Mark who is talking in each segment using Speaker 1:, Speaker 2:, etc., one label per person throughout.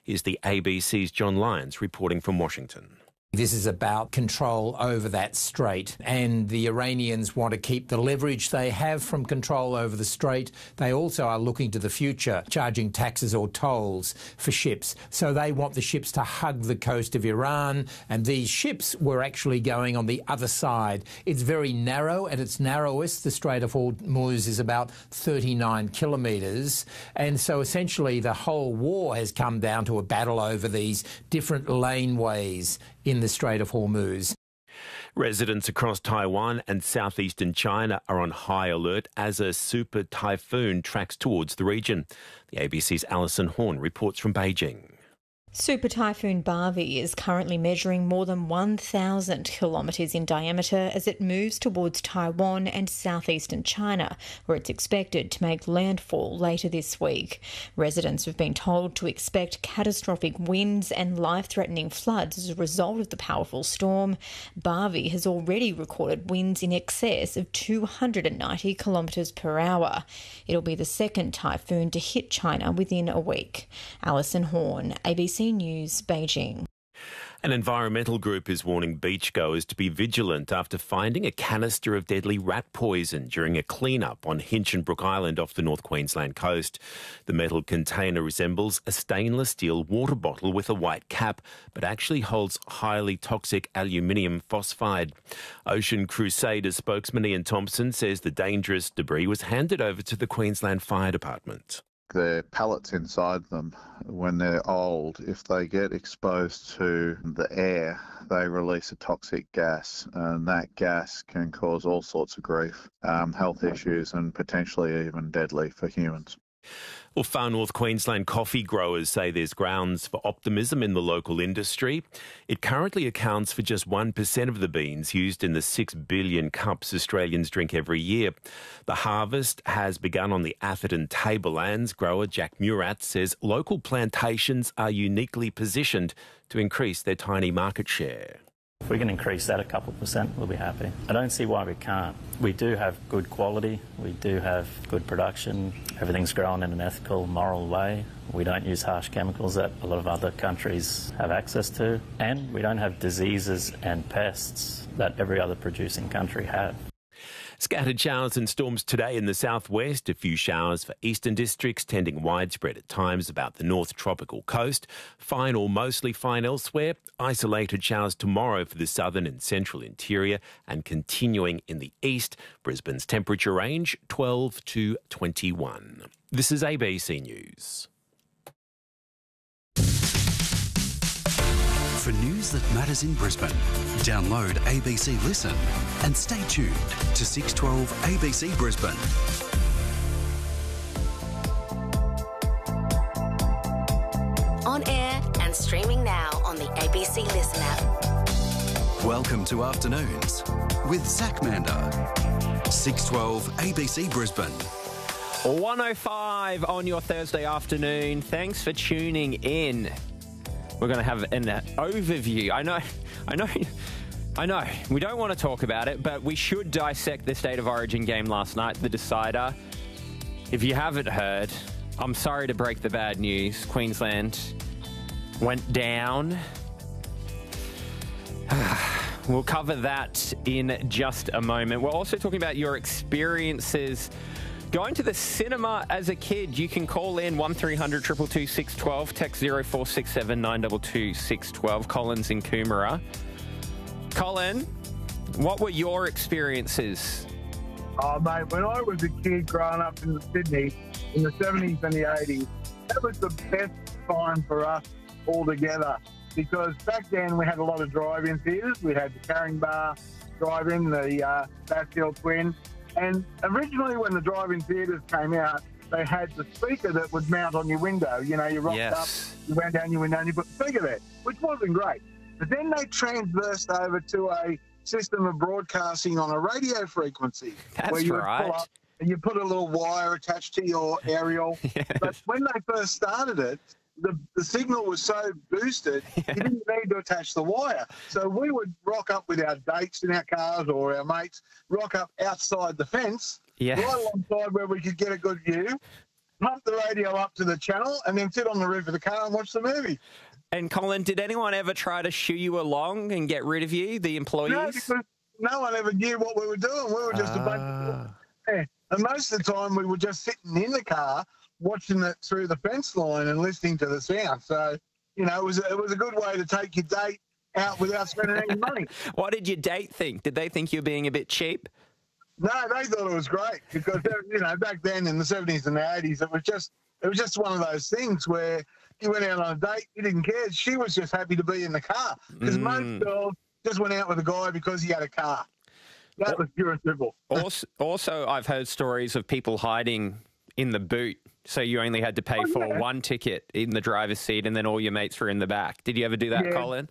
Speaker 1: Here's the ABC's John Lyons reporting from Washington.
Speaker 2: This is about control over that strait, and the Iranians want to keep the leverage they have from control over the strait. They also are looking to the future, charging taxes or tolls for ships. So they want the ships to hug the coast of Iran, and these ships were actually going on the other side. It's very narrow. At its narrowest, the Strait of Hormuz is about 39 kilometres, and so essentially the whole war has come down to a battle over these different laneways in the Strait of Hormuz.
Speaker 1: Residents across Taiwan and southeastern China are on high alert as a super typhoon tracks towards the region. The ABC's Alison Horn reports from Beijing.
Speaker 3: Super Typhoon Barbie is currently measuring more than 1,000 kilometres in diameter as it moves towards Taiwan and southeastern China, where it's expected to make landfall later this week. Residents have been told to expect catastrophic winds and life-threatening floods as a result of the powerful storm. Barbie has already recorded winds in excess of 290 kilometres per hour. It'll be the second typhoon to hit China within a week. Alison Horn, ABC News, Beijing.
Speaker 1: An environmental group is warning beachgoers to be vigilant after finding a canister of deadly rat poison during a clean-up on Hinchinbrook Island off the North Queensland coast. The metal container resembles a stainless steel water bottle with a white cap, but actually holds highly toxic aluminium phosphide. Ocean Crusader spokesman Ian Thompson says the dangerous debris was handed over to the Queensland Fire Department.
Speaker 4: The pellets inside them, when they're old, if they get exposed to the air, they release a toxic gas, and that gas can cause all sorts of grief, health issues, and potentially even deadly for humans.
Speaker 1: Well, Far North Queensland coffee growers say there's grounds for optimism in the local industry. It currently accounts for just 1% of the beans used in the 6 billion cups Australians drink every year. The harvest has begun on the Atherton Tablelands. Grower Jack Murat says local plantations are uniquely positioned to increase their tiny market share.
Speaker 5: If we can increase that a couple %, we'll be happy. I don't see why we can't. We do have good quality, we do have good production, everything's grown in an ethical, moral way. We don't use harsh chemicals that a lot of other countries have access to, and we don't have diseases and pests that every other producing country have.
Speaker 1: Scattered showers and storms today in the southwest. A few showers for eastern districts, tending widespread at times about the north tropical coast. Fine or mostly fine elsewhere. Isolated showers tomorrow for the southern and central interior and continuing in the east. Brisbane's temperature range 12 to 21. This is ABC News.
Speaker 6: For news that matters in Brisbane, download ABC Listen and stay tuned to 612 ABC Brisbane.
Speaker 7: On air and streaming now on the ABC Listen app.
Speaker 6: Welcome to Afternoons with Zach Mander. 612 ABC Brisbane.
Speaker 8: 1:05 on your Thursday afternoon. Thanks for tuning in. We're going to have an overview. I know. We don't want to talk about it, but we should dissect the State of Origin game last night, the decider. If you haven't heard, I'm sorry to break the bad news. Queensland went down. We'll cover that in just a moment. We're also talking about your experiences going to the cinema as a kid. You can call in 1300 222 612, text 0467 922 612. Colin's in Coomera. Colin, what were your experiences?
Speaker 9: Oh, mate, when I was a kid growing up in Sydney in the 70s and the 80s, that was the best time for us all together, because back then we had a lot of drive-in theatres. We had the Caringbah drive-in, the Bass Hill Twin. And originally when the drive-in theatres came out, they had the speaker that would mount on your window. You know, you rocked up, you went down your window and you put the speaker there, which wasn't great. But then they transversed over to a system of broadcasting on a radio frequency.
Speaker 8: That's
Speaker 9: where you
Speaker 8: right.
Speaker 9: Pull up and you put a little wire attached to your aerial.
Speaker 8: Yes.
Speaker 9: But when they first started it, the signal was so boosted, you didn't need to attach the wire. So we would rock up with our dates in our cars, or our mates rock up outside the fence, right alongside where we could get a good view. pump the radio up to the channel, and then sit on the roof of the car and watch the movie.
Speaker 8: And Colin, did anyone ever try to shoo you along and get rid of you, the employees?
Speaker 9: No, because no one ever knew what we were doing. We were just a bunch of people. And most of the time we were just sitting in the car watching it through the fence line and listening to the sound. So, you know, it was a good way to take your date out without spending any money.
Speaker 8: What did your date think? Did they think you were being a bit cheap?
Speaker 9: No, they thought it was great because, you know, back then in the 70s and the 80s, it was just one of those things where you went out on a date, you didn't care. She was just happy to be in the car because most girls just went out with a guy because he had a car. That was pure and simple.
Speaker 8: Also, I've heard stories of people hiding in the boot, so you only had to pay for one ticket in the driver's seat and then all your mates were in the back. Did you ever do that, Colin?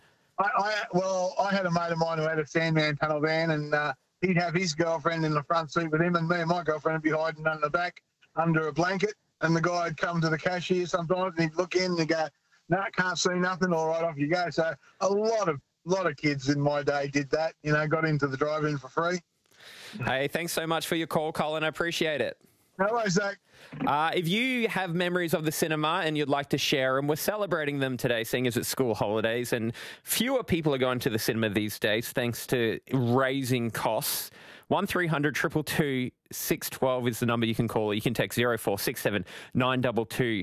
Speaker 9: I had a mate of mine who had a Sandman tunnel van, and he'd have his girlfriend in the front seat with him, and me and my girlfriend would be hiding under the back under a blanket. And the guy would come to the cashier sometimes, and he'd look in and he'd go, "No, can't see nothing. All right, off you go." So a lot of kids in my day did that. You know, got into the drive-in for free.
Speaker 8: Hey, thanks so much for your call, Colin. I appreciate it.
Speaker 9: No worries, Zach.
Speaker 8: If you have memories of the cinema and you'd like to share them, we're celebrating them today, seeing as it's school holidays, and fewer people are going to the cinema these days thanks to raising costs. 1300 222 612 is the number you can call. You can text 0467 922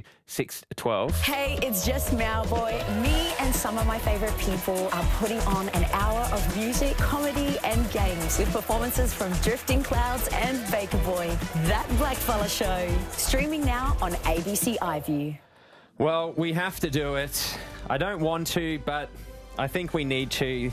Speaker 8: 612.
Speaker 10: Hey, it's just Mowboy. Me and some of my favourite people are putting on an hour of music, comedy and games with performances from Drifting Clouds and Baker Boy. That Blackfella Show. Streaming now on ABC iView.
Speaker 8: Well, we have to do it. I don't want to, but I think we need to.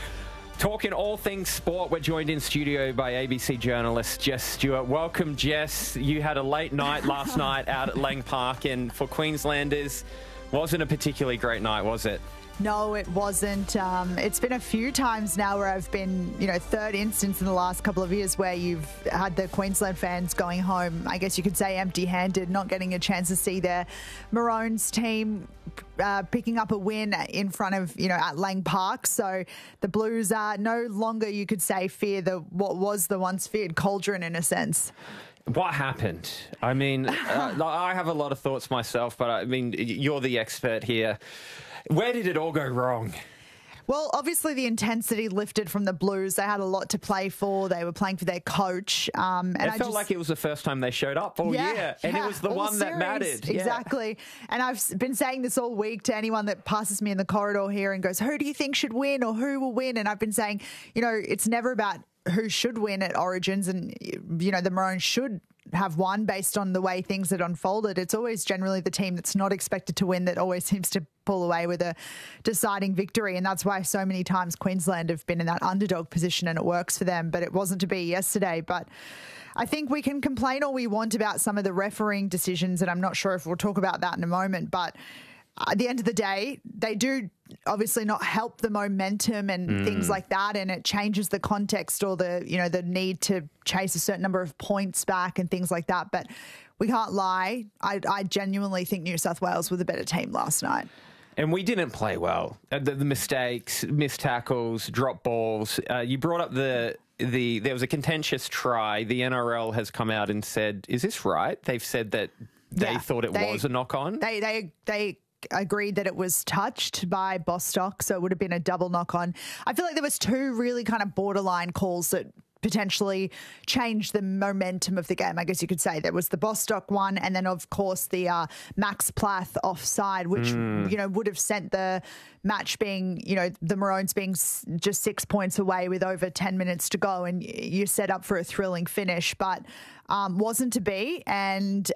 Speaker 8: Talking all things sport, we're joined in studio by ABC journalist Jess Stewart. Welcome, Jess. You had a late night last night out at Lang Park, and for Queenslanders, wasn't a particularly great night, was it?
Speaker 11: No, it wasn't. It's been a few times now where I've been, third instance in the last couple of years where you've had the Queensland fans going home, I guess you could say empty-handed, not getting a chance to see their Maroons team picking up a win in front of, at Lang Park. So the Blues are no longer, you could say, what was the once feared cauldron in a sense.
Speaker 8: What happened? I mean, I have a lot of thoughts myself, but I mean, you're the expert here. Where did it all go wrong?
Speaker 11: Well, obviously the intensity lifted from the Blues. They had a lot to play for. They were playing for their coach.
Speaker 8: It felt like it was the first time they showed up all year, and it was the one that mattered.
Speaker 11: Exactly. Yeah. And I've been saying this all week to anyone that passes me in the corridor here and goes, who do you think should win or who will win? And I've been saying, it's never about who should win at Origins, and, the Maroons should have won based on the way things had unfolded. It's always generally the team that's not expected to win that always seems to pull away with a deciding victory, and that's why so many times Queensland have been in that underdog position and it works for them, but it wasn't to be yesterday. But I think we can complain all we want about some of the refereeing decisions, and I'm not sure if we'll talk about that in a moment, but at the end of the day, they do obviously not help the momentum and things like that, and it changes the context or the the need to chase a certain number of points back and things like that. But we can't lie, I genuinely think New South Wales were the better team last night.
Speaker 8: And we didn't play well. The mistakes, missed tackles, drop balls. You brought up there was a contentious try. The NRL has come out and said, is this right? They've said that they thought it was a knock-on.
Speaker 11: They agreed that it was touched by Bostock, so it would have been a double knock-on. I feel like there was two really kind of borderline calls that potentially changed the momentum of the game, I guess you could say. There was the Bostock one, and then, of course, the Max Plath offside, which, would have sent the match being, the Maroons being just 6 points away with over 10 minutes to go, and you set up for a thrilling finish, but wasn't to be. And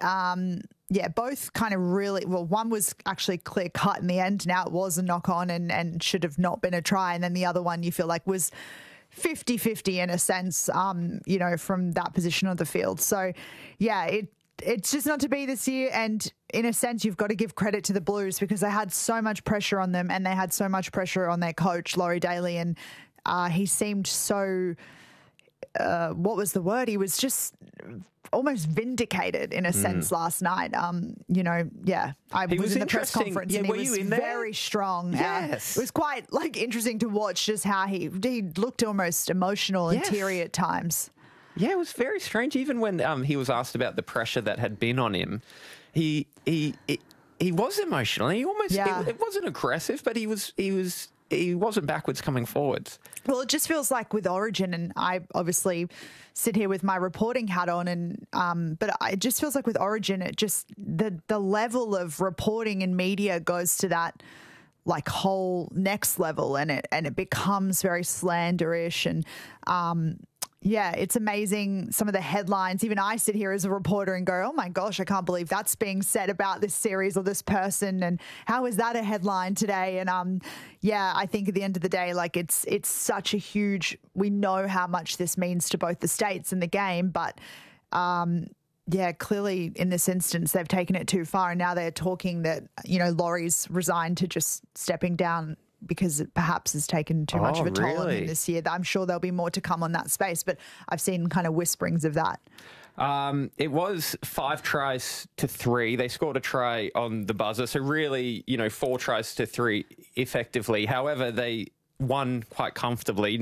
Speaker 11: both kind of really, well, one was actually clear cut in the end. Now it was a knock on and should have not been a try. And then the other one you feel like was 50-50 in a sense, from that position of the field. So, it's just not to be this year. And in a sense, you've got to give credit to the Blues because they had so much pressure on them and they had so much pressure on their coach, Laurie Daly. And he seemed so, what was the word? He was just almost vindicated in a sense last night. I was in the press conference and he was very strong.
Speaker 8: Yes.
Speaker 11: It was quite interesting to watch just how he looked almost emotional and teary at times.
Speaker 8: Yeah, it was very strange. Even when he was asked about the pressure that had been on him, he was emotional. He almost it wasn't aggressive, but he wasn't backwards coming forwards.
Speaker 11: Well, it just feels like with Origin, and I obviously sit here with my reporting hat on, and but it just feels like with Origin, it just the level of reporting and media goes to that like whole next level, and it becomes very slanderish and. Yeah, it's amazing. Some of the headlines, even I sit here as a reporter and go, oh my gosh, I can't believe that's being said about this series or this person. And how is that a headline today? And yeah, I think at the end of the day, like it's such a huge, we know how much this means to both the states and the game. But yeah, clearly in this instance, they've taken it too far. And now they're talking that, Laurie's resigned to just stepping down because it perhaps has taken too much of a toll on him this year. I'm sure there'll be more to come on that space, but I've seen kind of whisperings of that.
Speaker 8: It was 5 tries to 3. They scored a try on the buzzer. So really, 4 tries to 3 effectively. However, they won quite comfortably.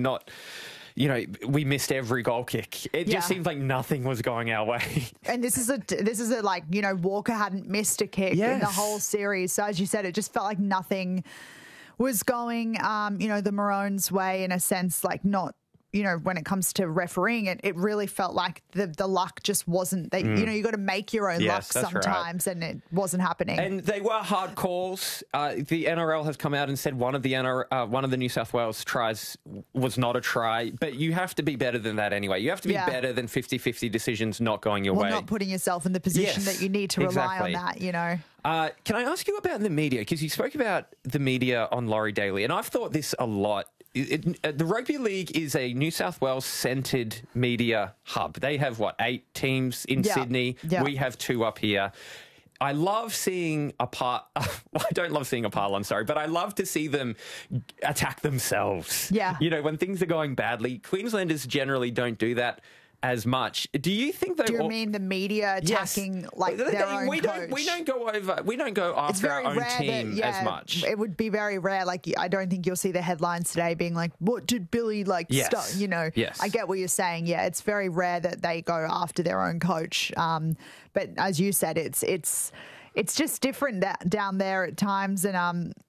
Speaker 8: We missed every goal kick. It just seemed like nothing was going our way. And
Speaker 11: this is a like, Walker hadn't missed a kick in the whole series. So as you said, it just felt like nothing was going, the Maroons' way in a sense, like not, when it comes to refereeing it, it really felt like the luck just wasn't, you got to make your own luck sometimes, and it wasn't happening.
Speaker 8: And they were hard calls. The NRL has come out and said one of the New South Wales tries was not a try, but you have to be better than that anyway. You have to be better than 50-50 decisions not going your way.
Speaker 11: Not putting yourself in the position that you need to rely on that,
Speaker 8: Can I ask you about the media? Because you spoke about the media on Laurie Daly, and I've thought this a lot. The Rugby League is a New South Wales-centred media hub. They have, 8 teams in Sydney? Yeah. We have 2 up here. I love seeing I don't love seeing I'm sorry, but I love to see them attack themselves.
Speaker 11: Yeah.
Speaker 8: When things are going badly. Queenslanders generally don't do that as much. Do you think they?
Speaker 11: Do you mean the media attacking their own coach?
Speaker 8: We don't go after our own team as much.
Speaker 11: It would be very rare. Like I don't think you'll see the headlines today being like, "What did Billy start?"
Speaker 8: Yes.
Speaker 11: I get what you're saying. Yeah, it's very rare that they go after their own coach. But as you said, it's just different down there at times. And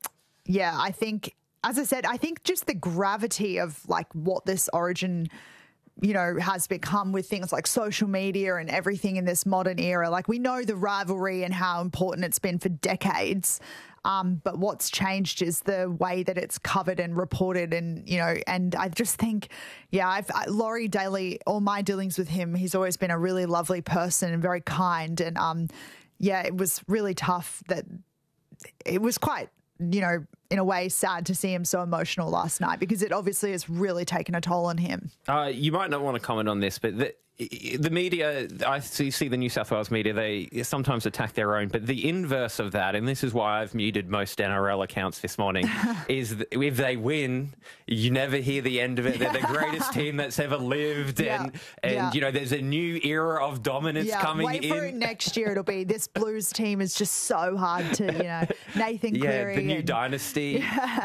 Speaker 11: I think, as I said, I think just the gravity of what this Origin has become with things like social media and everything in this modern era. Like we know the rivalry and how important it's been for decades. But what's changed is the way that it's covered and reported. And, and I just think, Laurie Daly, all my dealings with him, he's always been a really lovely person and very kind. And, it was really tough that it was quite, in a way, sad to see him so emotional last night because it obviously has really taken a toll on him.
Speaker 8: You might not want to comment on this, but the media, I see the New South Wales media, they sometimes attack their own, but the inverse of that, and this is why I've muted most NRL accounts this morning, is that if they win, you never hear the end of it. They're the greatest team that's ever lived, and there's a new era of dominance coming in.
Speaker 11: Wait for it next year. It'll be this Blues team is just so hard to, Nathan Cleary.
Speaker 8: The new dynasty.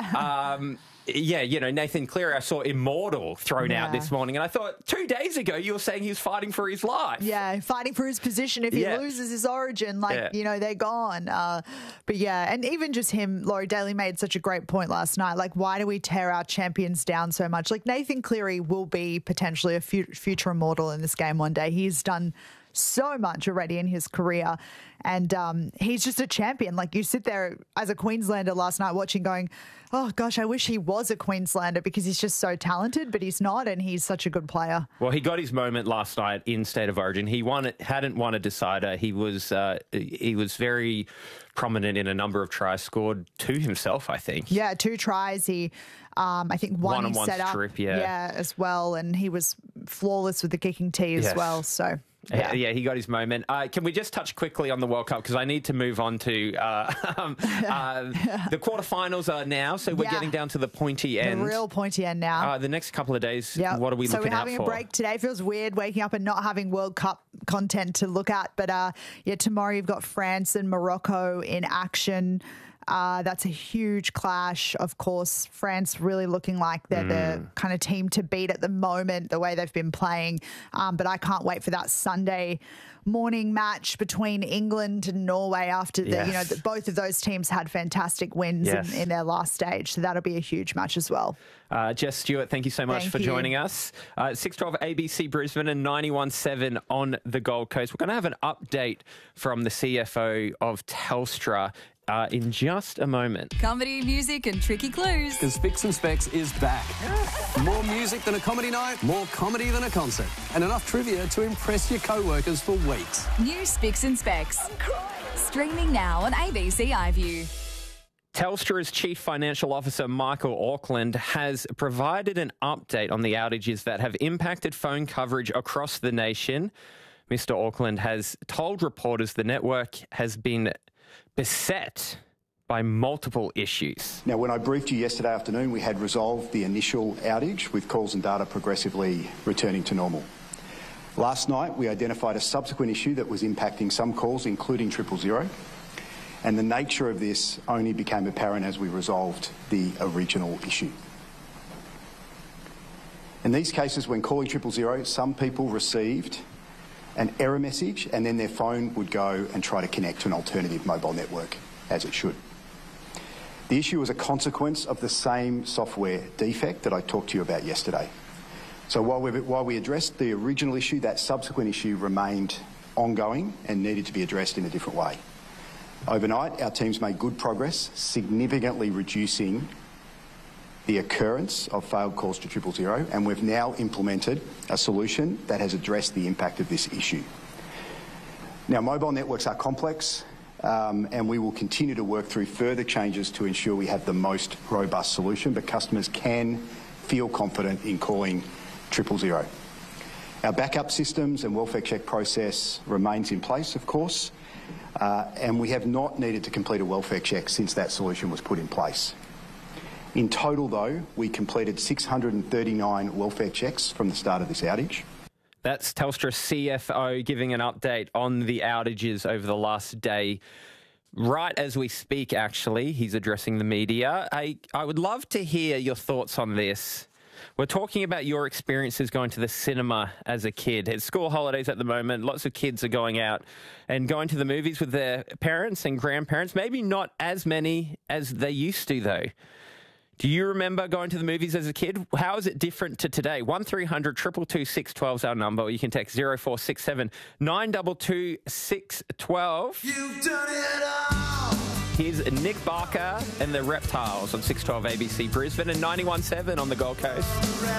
Speaker 8: Nathan Cleary, I saw Immortal thrown out this morning, and I thought 2 days ago you were saying he was fighting for his life.
Speaker 11: Yeah, fighting for his position. If he loses his Origin, they're gone. And even just him, Laurie Daly made such a great point last night. Like, why do we tear our champions down so much? Like, Nathan Cleary will be potentially a future Immortal in this game one day. He's done so much already in his career, and he's just a champion. Like, you sit there as a Queenslander last night watching going, oh gosh, I wish he was a Queenslander because he's just so talented, but he's not, and he's such a good player.
Speaker 8: Well, he got his moment last night in State of Origin. He hadn't won a decider. He was very prominent in a number of tries, scored 2 himself, I think.
Speaker 11: Yeah, 2 tries. He I think one he set up
Speaker 8: strip,
Speaker 11: as well, and he was flawless with the kicking tee as well. So
Speaker 8: yeah, he got his moment. Can we just touch quickly on the World Cup because I need to move on to the quarterfinals are now, so we're getting down to the pointy end.
Speaker 11: The real pointy end now.
Speaker 8: The next couple of days, what are we looking out for?
Speaker 11: So we're having a break today. Feels weird waking up and not having World Cup content to look at, but tomorrow you've got France and Morocco in action. That's a huge clash. Of course, France really looking like they're the kind of team to beat at the moment, the way they've been playing. But I can't wait for that Sunday morning match between England and Norway after both of those teams had fantastic wins in their last stage. So that'll be a huge match as well.
Speaker 8: Jess Stewart, thank you so much for joining us. 612 ABC Brisbane and 91.7 on the Gold Coast. We're going to have an update from the CFO of Telstra in just a moment.
Speaker 12: Comedy, music and tricky clues.
Speaker 13: Because Spicks and Specs is back. More music than a comedy night, more comedy than a concert, and enough trivia to impress your co-workers for weeks.
Speaker 12: New Spicks and Specs. Streaming now on ABC iView.
Speaker 8: Telstra's Chief Financial Officer Michael Auckland has provided an update on the outages that have impacted phone coverage across the nation. Mr. Auckland has told reporters the network has been beset by multiple issues.
Speaker 14: Now, when I briefed you yesterday afternoon, we had resolved the initial outage with calls and data progressively returning to normal. Last night, we identified a subsequent issue that was impacting some calls, including 000, and the nature of this only became apparent as we resolved the original issue. In these cases, when calling 000, some people received an error message and then their phone would go and try to connect to an alternative mobile network, as it should. The issue was a consequence of the same software defect that I talked to you about yesterday. So while we addressed the original issue, that subsequent issue remained ongoing and needed to be addressed in a different way. Overnight, our teams made good progress, significantly reducing the occurrence of failed calls to 000, and we've now implemented a solution that has addressed the impact of this issue. Now, mobile networks are complex, and we will continue to work through further changes to ensure we have the most robust solution, but customers can feel confident in calling 000. Our backup systems and welfare check process remains in place, of course, and we have not needed to complete a welfare check since that solution was put in place. In total, though, we completed 639 welfare checks from the start of this outage.
Speaker 8: That's Telstra CFO giving an update on the outages over the last day. Right as we speak, actually, he's addressing the media. I would love to hear your thoughts on this. We're talking about your experiences going to the cinema as a kid. It's school holidays at the moment. Lots of kids are going out and going to the movies with their parents and grandparents. Maybe not as many as they used to, though. Do you remember going to the movies as a kid? How is it different to today? 1300 222 612 is our number, or you can text 0467 922 612. You've done it all. Here's Nick Barker and the Reptiles on 612 ABC Brisbane and 91.7 on the Gold Coast.